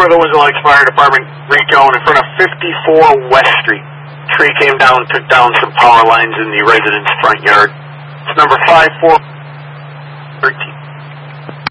the Windsor Lakes Fire Department, Rico, in front of 54 West Street. Tree came down, took down some power lines in the resident's front yard. It's number 5413.